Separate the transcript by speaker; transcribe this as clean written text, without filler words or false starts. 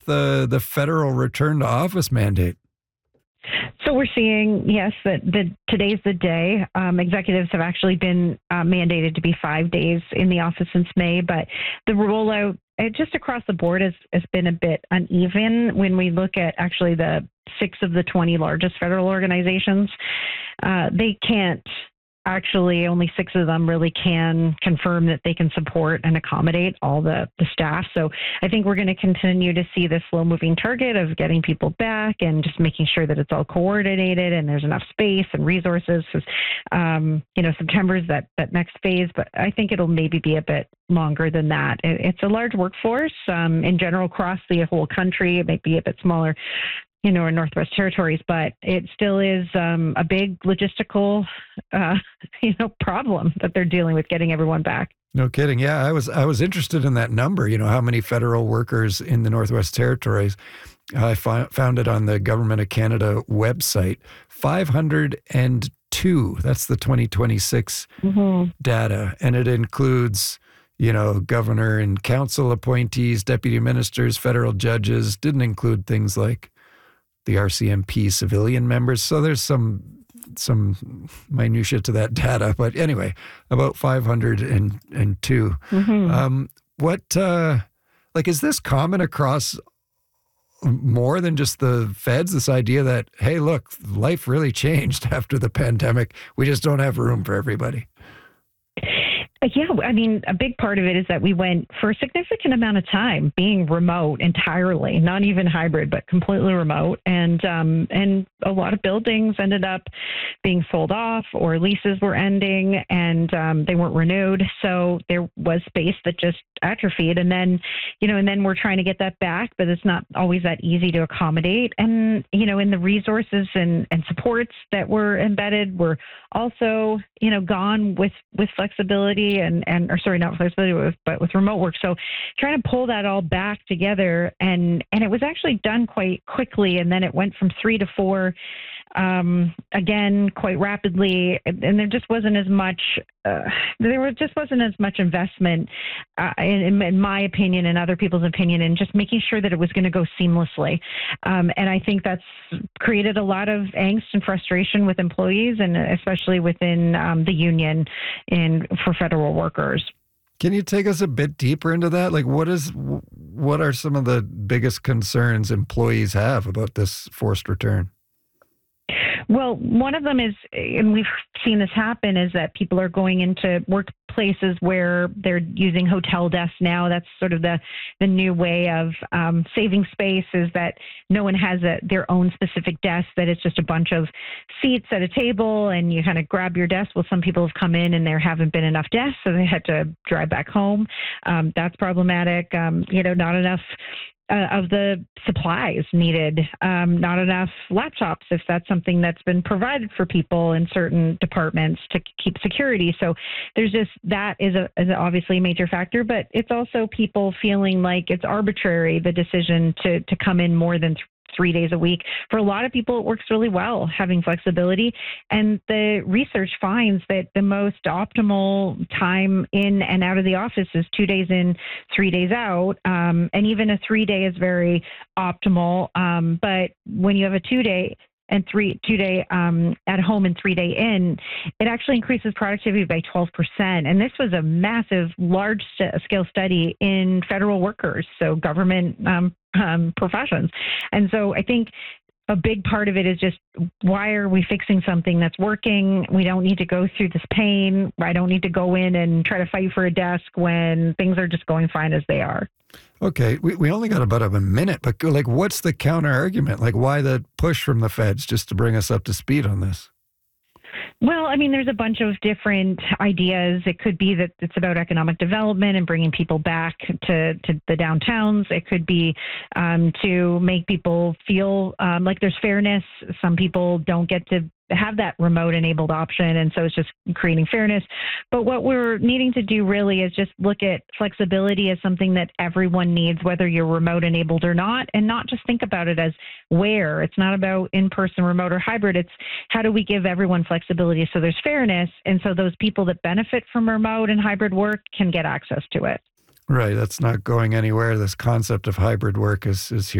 Speaker 1: the federal return to office mandate?
Speaker 2: So we're seeing, yes, that today's the day. Executives have actually been mandated to be 5 days in the office since May, but the rollout just across the board has been a bit uneven. When we look at actually the 6 of the 20 largest federal organizations, they can't. Actually, only 6 of them really can confirm that they can support and accommodate all the staff. So I think we're going to continue to see this slow-moving target of getting people back and just making sure that it's all coordinated and there's enough space and resources. September is that next phase, but I think it'll maybe be a bit longer than that. It's a large workforce in general across the whole country. It might be a bit smaller in Northwest Territories, but it still is a big logistical, problem that they're dealing with getting everyone back.
Speaker 1: No kidding. Yeah, I was interested in that number. How many federal workers in the Northwest Territories? I found it on the Government of Canada website. 502. That's the 2026 data, and it includes governor and council appointees, deputy ministers, federal judges. Didn't include things like the RCMP civilian members. So there's some minutia to that data. But anyway, about 502. Is this common across more than just the feds? This idea that, hey, look, life really changed after the pandemic. We just don't have room for everybody.
Speaker 2: Yeah, I mean, a big part of it is that we went for a significant amount of time being remote entirely, not even hybrid, but completely remote. And a lot of buildings ended up being sold off or leases were ending and they weren't renewed. So there was space that just atrophied. And then we're trying to get that back, but it's not always that easy to accommodate. And, in the resources and supports that were embedded were also, gone with flexibility not flexibility, but with remote work. So trying to pull that all back together and it was actually done quite quickly. And then it went from 3 to 4, again, quite rapidly. And there just wasn't as much, investment, in my opinion and other people's opinion, in just making sure that it was going to go seamlessly. And I think that's created a lot of angst and frustration with employees and especially within the union for federal workers.
Speaker 1: Can you take us a bit deeper into that? Like, what are some of the biggest concerns employees have about this forced return?
Speaker 2: Well, one of them is, and we've seen this happen, is that people are going into workplaces where they're using hotel desks now. That's sort of the new way of saving space, is that no one has their own specific desk, that it's just a bunch of seats at a table and you kind of grab your desk. Well, some people have come in and there haven't been enough desks, so they had to drive back home. That's problematic. Not enough of the supplies needed, not enough laptops, if that's something that's been provided for people in certain departments to keep security. So there's just, that is obviously a major factor, but it's also people feeling like it's arbitrary, the decision to come in more than 3 days a week. For a lot of people, it works really well having flexibility. And the research finds that the most optimal time in and out of the office is 2 days in, 3 days out. And even a 3 day is very optimal. But when you have a 2 day and 2 day at home and 3 day in, it actually increases productivity by 12%. And this was a massive, large scale study in federal workers, so government professions. And so I think a big part of it is just, why are we fixing something that's working? We don't need to go through this pain. I don't need to go in and try to fight for a desk when things are just going fine as they are.
Speaker 1: Okay, we only got about a minute, but what's the counter argument? Why the push from the feds, just to bring us up to speed on this?
Speaker 2: Well, I mean, there's a bunch of different ideas. It could be that it's about economic development and bringing people back to the downtowns. It could be to make people feel like there's fairness. Some people don't get to have that remote enabled option, and so it's just creating fairness. But what we're needing to do really is just look at flexibility as something that everyone needs, whether you're remote enabled or not, and not just think about it as where. It's not about in-person, remote, or hybrid. It's how do we give everyone flexibility so there's fairness, and so those people that benefit from remote and hybrid work can get access to it.
Speaker 1: Right. That's not going anywhere. This concept of hybrid work is here